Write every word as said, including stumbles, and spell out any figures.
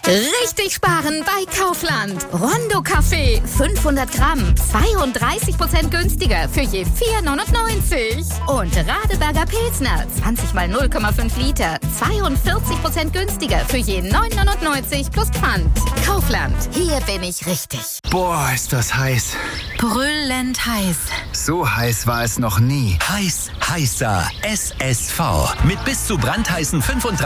Richtig sparen bei Kaufland. Rondo Kaffee, fünfhundert Gramm, zweiunddreißig Prozent günstiger für je vier neunundneunzig. Und Radeberger Pilsner, zwanzig mal null Komma fünf Liter, zweiundvierzig Prozent günstiger für je neun neunundneunzig plus Pfand. Kaufland, hier bin ich richtig. Boah, ist das heiß. Brüllend heiß. So heiß war es noch nie. Heiß, heißer S S V. Mit bis zu brandheißen fünfunddreißig